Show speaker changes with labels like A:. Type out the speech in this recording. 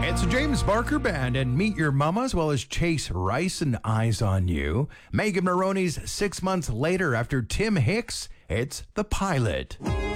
A: It's a James Barker Band and Meet Your Mama, as well as Chase Rice and Eyes on You. Megan Maroney's 6 months later after Tim Hicks. It's The Pilot.